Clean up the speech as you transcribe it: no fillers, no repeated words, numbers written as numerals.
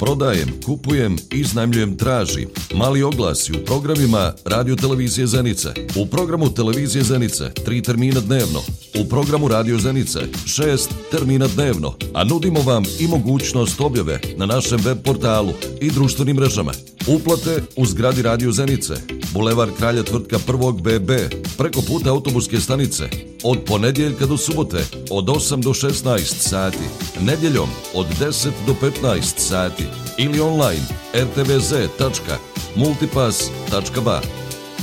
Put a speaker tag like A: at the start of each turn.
A: prodajem, kupujem, iznajmljujem, tražim. Mali oglasi u programima Radio Televizije Zenice. U programu Televizije Zenice 3 termina dnevno. U programu Radio Zenice 6 termina dnevno. A nudimo vam i mogućnost objave na našem web portalu i društvenim mrežama. Uplate u zgradi Radio Zenice, Bulevar Kralja Tvrtka 1. BB, preko puta autobuske stanice, od ponedjeljka do subote, od 8 do 16 sati, nedjeljom od 10 do 15 sati ili online rtvz.multipass.ba.